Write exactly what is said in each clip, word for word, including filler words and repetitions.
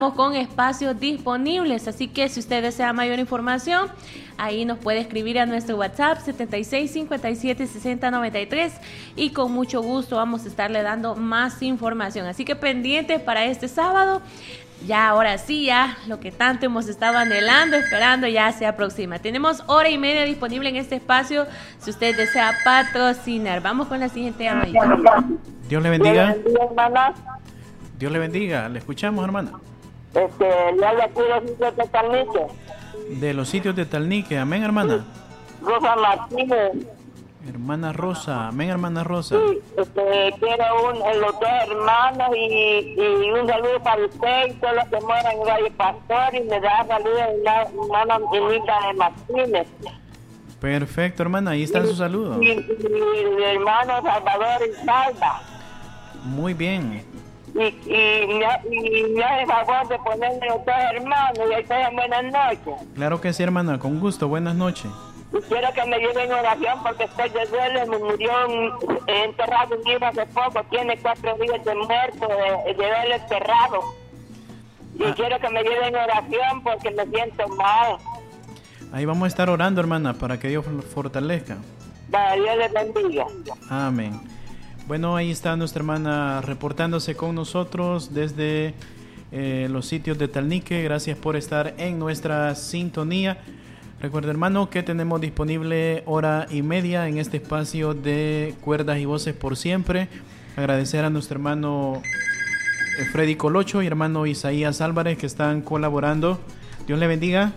con espacios disponibles, así que si usted desea mayor información, ahí nos puede escribir a nuestro WhatsApp setenta y seis cincuenta y siete sesenta noventa y tres y con mucho gusto vamos a estarle dando más información. Así que pendientes para este sábado, ya ahora sí, ya lo que tanto hemos estado anhelando, esperando, ya se aproxima. Tenemos hora y media disponible en este espacio si usted desea patrocinar. Vamos con la siguiente llamadita. Dios le bendiga. Dios le bendiga. Le escuchamos, hermana. Este, le habla aquí de los sitios de Talnique. De los sitios de Talnique, amén, hermana. Rosa Martínez. Hermana Rosa, amén, hermana Rosa. Sí, este, quiero un, los dos hermanos y, y un saludo para usted y todos los que moran en Valle Pastor, y me da saludos a la hermana Angelita de Martínez. Perfecto, hermana, ahí está su saludo. Y, y, y mi hermano Salvador y Salva. Muy bien. Y, y, me, y me hace favor de ponerme los dos hermanos y ahí tengan buenas noches. Claro que sí, hermana, con gusto, buenas noches. Y quiero que me lleven oración porque estoy de duelo, me murió un, enterrado un niño hace poco, tiene cuatro días de muerto, de, de verlo enterrado. Y ah. quiero que me lleven oración porque me siento mal. Ahí vamos a estar orando, hermana, para que Dios fortalezca. Para Dios les bendiga. Amén. Bueno, ahí está nuestra hermana reportándose con nosotros desde eh, los sitios de Talnique. Gracias por estar en nuestra sintonía. Recuerda, hermano, que tenemos disponible hora y media en este espacio de Cuerdas y Voces por Siempre. Agradecer a nuestro hermano Freddy Colocho y hermano Isaías Álvarez que están colaborando. Dios le bendiga.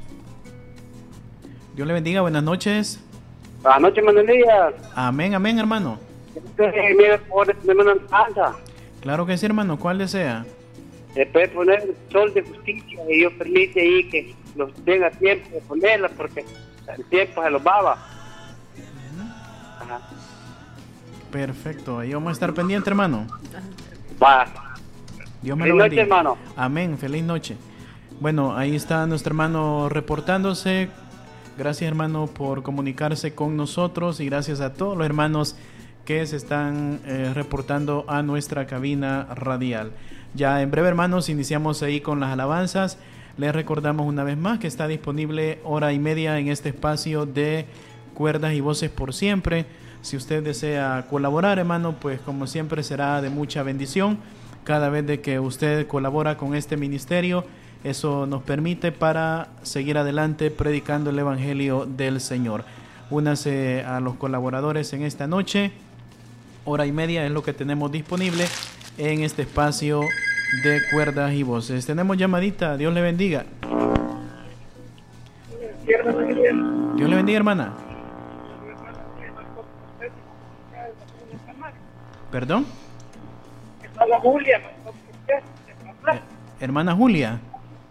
Dios le bendiga, buenas noches. Buenas noches, Manuelía. Amén, amén, hermano. Claro que sí, hermano. ¿Cuál desea? Se puede poner el sol de justicia y Dios permite ahí que los tenga tiempo de ponerla porque el tiempo se los baba. Ajá. Perfecto. Ahí vamos a estar pendiente, hermano. Va. Dios me Feliz lo bendiga. noche, hermano. Amén. Feliz noche. Bueno, ahí está nuestro hermano reportándose. Gracias, hermano, por comunicarse con nosotros y gracias a todos los hermanos que se están eh, reportando a nuestra cabina radial. Ya en breve, hermanos, iniciamos ahí con las alabanzas. Les recordamos una vez más que está disponible hora y media en este espacio de Cuerdas y Voces por Siempre. Si usted desea colaborar, hermano, pues como siempre será de mucha bendición. Cada vez de que usted colabora con este ministerio, eso nos permite para seguir adelante predicando el Evangelio del Señor. Únase a los colaboradores en esta noche. Hora y media es lo que tenemos disponible en este espacio de Cuerdas y Voces. Tenemos llamadita. Dios le bendiga. Dios le bendiga, hermana. ¿Perdón? Hermana Julia. Eh, hermana Julia.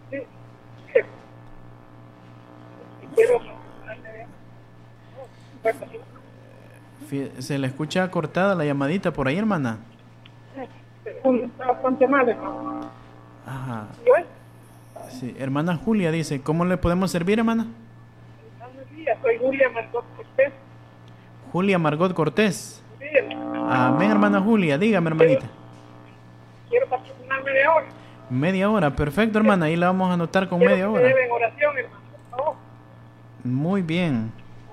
Se le escucha cortada la llamadita por ahí, hermana. Está bastante mal, hermano. Ajá. Sí, hermana Julia dice, ¿cómo le podemos servir, hermana? Buenos días, soy Julia Margot Cortés. Julia Margot Cortés. Sí, hermano. Amén, hermana Julia, dígame, hermanita. Quiero patrocinar media hora. Media hora, perfecto, hermana, ahí la vamos a anotar con Quiero media que hora. me lleven oración, hermano, por favor. Muy bien.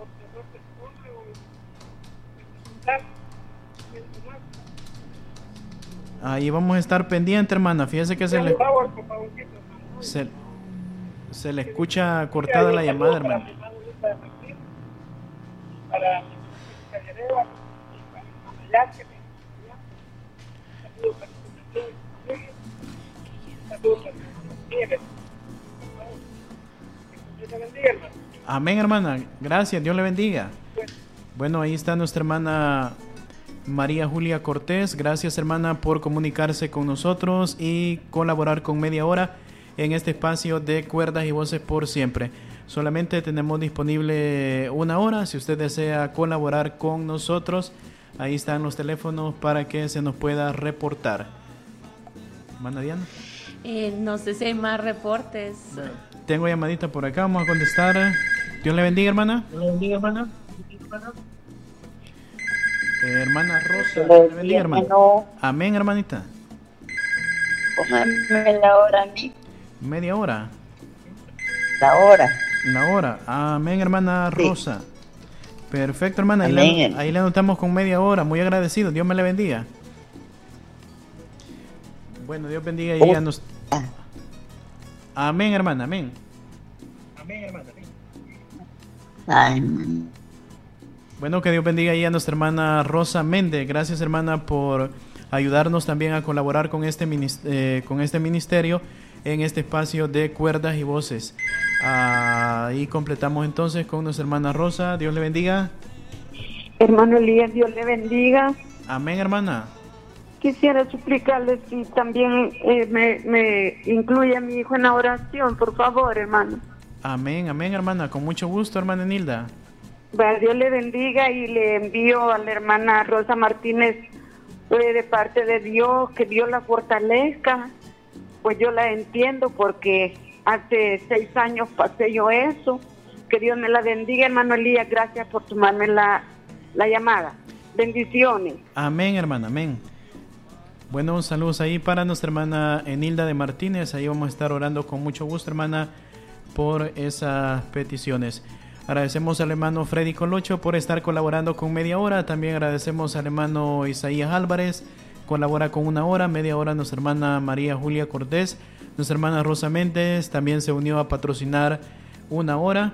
Ahí vamos a estar pendiente, hermana. Fíjese que se le, se, se le escucha cortada la llamada, hermana. Amén, hermana. Gracias. Dios le bendiga. Bueno, ahí está nuestra hermana María Julia Cortés. Gracias, hermana, por comunicarse con nosotros y colaborar con media hora en este espacio de Cuerdas y Voces por Siempre. Solamente tenemos disponible una hora. Si usted desea colaborar con nosotros, ahí están los teléfonos para que se nos pueda reportar. Hermana Diana. Eh, no sé si hay más reportes. Bueno, tengo llamadita por acá, vamos a contestar. Dios le bendiga, hermana. Dios le bendiga, hermana. Eh, hermana Rosa, Dios le bendiga, hermana. Amén, hermanita. Póngame la hora a mí. ¿Media hora? La hora. La hora. Amén, hermana Sí. Rosa. Perfecto, hermana. Ahí Amén. le, ahí le anotamos con media hora. Muy agradecido. Dios me le bendiga. Bueno, Dios bendiga y a nos... Amén, hermana. Amén. Ay, Bueno, que Dios bendiga ahí a nuestra hermana Rosa Méndez. Gracias, hermana, por ayudarnos también a colaborar con este, minis- eh, con este ministerio en este espacio de cuerdas y voces. Ahí completamos entonces con nuestra hermana Rosa. Dios le bendiga. Hermano Elías, Dios le bendiga. Amén, hermana. Quisiera suplicarle si también eh, me, me incluye a mi hijo en la oración, por favor, hermano. Amén, amén, hermana. Con mucho gusto, hermana Nilda. Va, Dios le bendiga y le envío a la hermana Rosa Martínez eh, de parte de Dios, que Dios la fortalezca. Pues yo la entiendo porque hace seis años pasé yo eso. Que Dios me la bendiga, hermano Elías. Gracias por tomarme la, la llamada. Bendiciones. Amén, hermana, amén. Bueno, saludos ahí para nuestra hermana Enilda de Martínez. Ahí vamos a estar orando con mucho gusto, hermana, por esas peticiones. Agradecemos al hermano Freddy Colocho por estar colaborando con media hora. También agradecemos al hermano Isaías Álvarez, colabora con una hora, media hora nuestra hermana María Julia Cortés. Nuestra hermana Rosa Méndez también se unió a patrocinar una hora.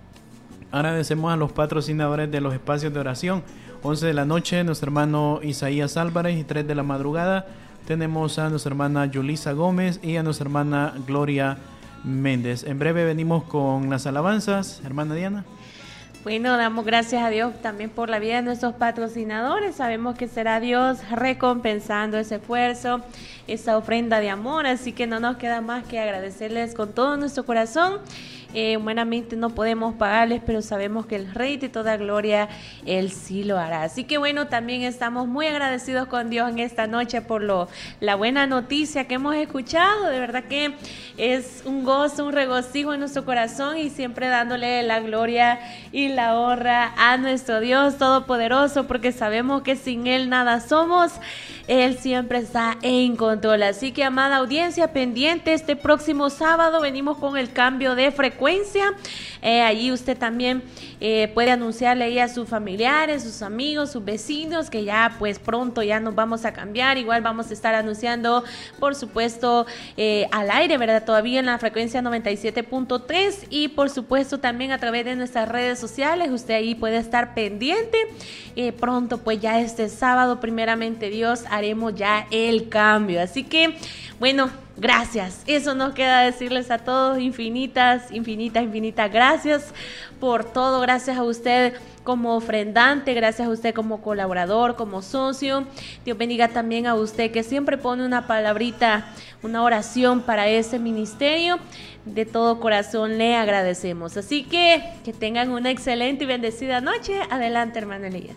Agradecemos a los patrocinadores de los espacios de oración. once de la noche, nuestro hermano Isaías Álvarez, y tres de la madrugada tenemos a nuestra hermana Yulisa Gómez y a nuestra hermana Gloria Méndez. En breve venimos con las alabanzas, hermana Diana. Bueno, damos gracias a Dios también por la vida de nuestros patrocinadores. Sabemos que será Dios recompensando ese esfuerzo, esa ofrenda de amor, así que no nos queda más que agradecerles con todo nuestro corazón. Eh, humanamente no podemos pagarles, pero sabemos que el Rey de toda gloria, Él sí lo hará. Así que bueno, también estamos muy agradecidos con Dios en esta noche por lo, la buena noticia que hemos escuchado. De verdad que es un gozo, un regocijo en nuestro corazón, y siempre dándole la gloria y la honra a nuestro Dios Todopoderoso, porque sabemos que sin Él nada somos. Él siempre está en control. Así que, amada audiencia, pendiente, este próximo sábado venimos con el cambio de frecuencia. Eh, allí usted también eh, puede anunciarle ahí a sus familiares, sus amigos, sus vecinos, que ya pues pronto ya nos vamos a cambiar. Igual vamos a estar anunciando, por supuesto, eh, al aire, ¿verdad? Todavía en la frecuencia noventa y siete punto tres, y por supuesto también a través de nuestras redes sociales. Usted ahí puede estar pendiente. Eh, pronto, pues ya este sábado, primeramente Dios, haremos ya el cambio. Así que, bueno, gracias. Eso nos queda decirles a todos infinitas, infinitas, infinitas gracias por todo. Gracias a usted como ofrendante, gracias a usted como colaborador, como socio. Dios bendiga también a usted que siempre pone una palabrita, una oración para ese ministerio. De todo corazón le agradecemos. Así que que tengan una excelente y bendecida noche. Adelante, hermano Elías.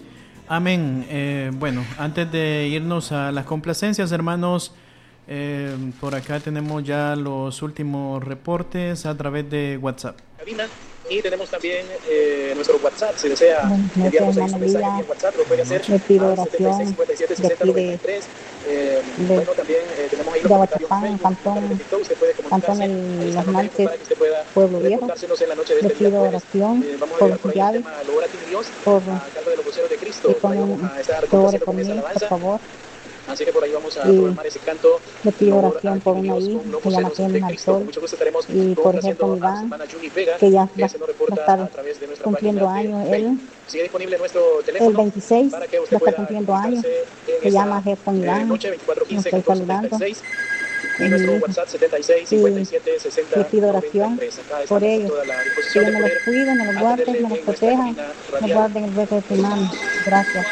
Amén. Eh, bueno, antes de irnos a las complacencias, hermanos, eh, por acá tenemos ya los últimos reportes a través de WhatsApp. Y tenemos también eh, nuestro WhatsApp, si desea enviarnos ahí su mensaje en WhatsApp, lo puede hacer al setenta y seis cincuenta y siete sesenta noventa y tres. Eh, bueno, también eh, tenemos ahí los comentarios en Facebook, de TikTok, usted puede comunicarse ahí estamos para que usted pueda reportársenos en la noche de este día jueves. Eh, vamos a llevar por ahí el tema Lora Tim Dios, a cargo de los voceros de Cristo. Por ahí vamos a estar complaciendo con esa alabanza. Así que por ahí vamos a programar ese canto. Le pido oración por una hija que llama Kevin al sol, y por ejemplo Iván, que ya va, va a estar cumpliendo años. Él, el veintiséis, va a estar cumpliendo años. Se llama Jefon Iván. Nos estoy saludando. Y nuestro WhatsApp setenta y seis cincuenta y siete sesenta le pido oración por ellos. Que Dios me los cuide, me los guarde, me los proteja, me guarde en el beso de tu mano. Gracias.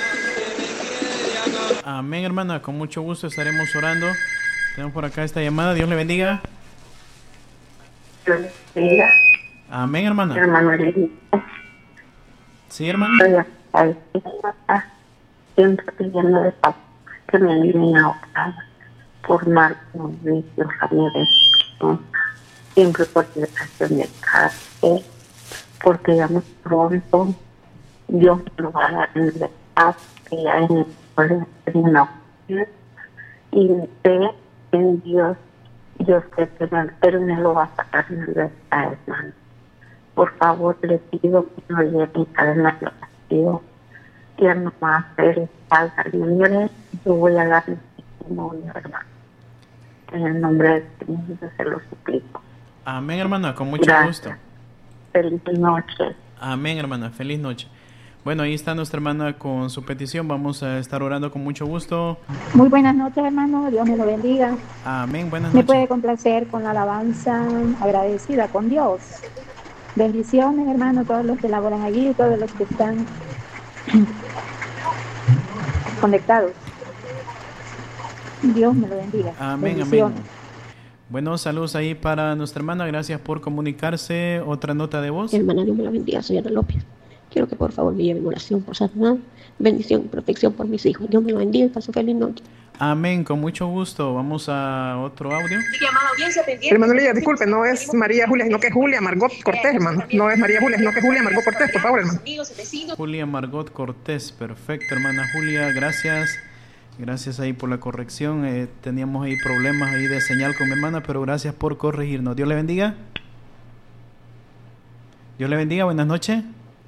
Amén, hermana, con mucho gusto estaremos orando. Tenemos por acá esta llamada. Dios le bendiga. Dios le bendiga. Amén, hermana. Hermano Elías. Sí, hermana. Siempre pidiendo de paz que me ayuden a orar por mal vicios, familiares, ¿no? Siempre por liberación de cárcel, porque ya muy pronto Dios lo va a dar en libertad, que ya en el pueblo de una y sé en Dios, yo sé que no, pero no lo va a sacar en libertad, hermano. Por favor, le pido que no llegue a la oración, que no va a hacer falta libre. Yo voy a dar mi testimonio, hermano. En el nombre de Cristo se lo suplico. Amén, hermana, con mucho Gracias. gusto. Feliz noche. Amén, hermana, feliz noche. Bueno, ahí está nuestra hermana con su petición. Vamos a estar orando con mucho gusto. Muy buenas noches, hermano. Dios me lo bendiga. Amén, buenas Me noches. puede complacer con la alabanza agradecida con Dios. Bendiciones, hermano, todos los que laboran allí, todos los que están conectados. Dios me lo bendiga. Amén, amén. Bueno, saludos ahí para nuestra hermana. Gracias por comunicarse. Otra nota de voz. Hermana, Dios me la bendiga. Soy Ana López. Quiero que por favor me lleven oración por sanidad, bendición y protección por mis hijos. Dios me lo bendiga y paso feliz noche. Amén, con mucho gusto. Vamos a otro audio. Hermano Lía, disculpe, no es María Julia, sino que es Julia Margot Cortés, hermano. No es María Julia, sino que es Julia Margot Cortés, por favor, hermano. Julia Margot Cortés, perfecto, hermana Julia, gracias. Gracias ahí por la corrección. Eh, teníamos ahí problemas ahí de señal con mi hermana, pero gracias por corregirnos. Dios le bendiga. Dios le bendiga, buenas noches.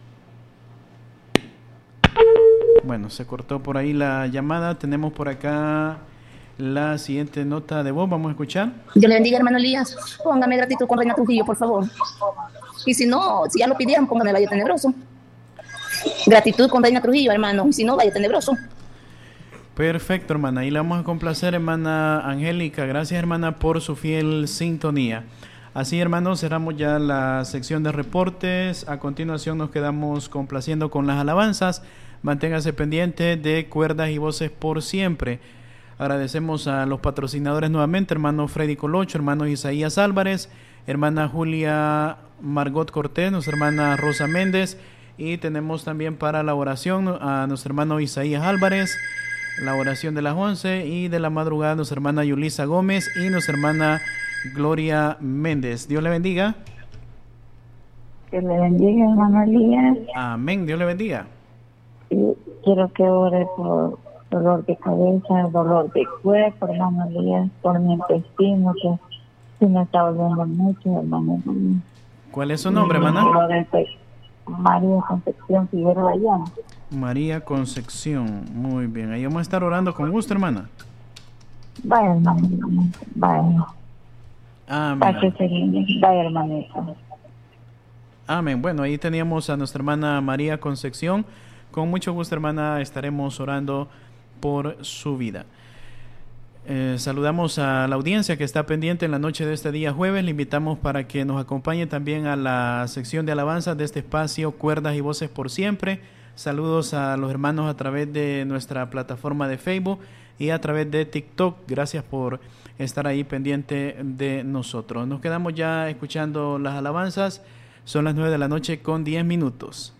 Bueno, se cortó por ahí la llamada. Tenemos por acá la siguiente nota de voz. Vamos a escuchar. Dios le bendiga, hermano Elías. Póngame gratitud con Reina Trujillo, por favor. Y si no, si ya lo pidieron, póngame Valle Tenebroso. Gratitud con Reina Trujillo, hermano. Y si no, Valle Tenebroso. Perfecto, hermana. Y le vamos a complacer, hermana Angélica. Gracias, hermana, por su fiel sintonía. Así, hermanos, cerramos ya la sección de reportes. A continuación nos quedamos complaciendo con las alabanzas. Manténgase pendiente de Cuerdas y Voces por Siempre. Agradecemos a los patrocinadores nuevamente, hermano Freddy Colocho, hermano Isaías Álvarez, hermana Julia Margot Cortés, nuestra hermana Rosa Méndez, y tenemos también para la oración a nuestro hermano Isaías Álvarez, la oración de las once y de la madrugada nuestra hermana Yulisa Gómez y nuestra hermana Gloria Méndez. Dios le bendiga. Que le bendiga, hermano Elías. Amén, Dios le bendiga. Y quiero que ore por dolor de cabeza, dolor de cuerpo, hermano Elías, por mi intestino, que se me está volviendo mucho, hermano Elías. ¿Cuál es su nombre, hermana? María Concepción Figueroa Llano. María Concepción, muy bien. Ahí vamos a estar orando con gusto, hermana. Vaya, hermano, vaya. Amén. Vaya, hermanito. Amén. Bueno, ahí teníamos a nuestra hermana María Concepción. Con mucho gusto, hermana, estaremos orando por su vida. Eh, saludamos a la audiencia que está pendiente en la noche de este día jueves. Le invitamos para que nos acompañe también a la sección de alabanzas de este espacio Cuerdas y Voces por Siempre. Saludos a los hermanos a través de nuestra plataforma de Facebook y a través de TikTok. Gracias por estar ahí pendiente de nosotros. Nos quedamos ya escuchando las alabanzas. Son las nueve de la noche con diez minutos.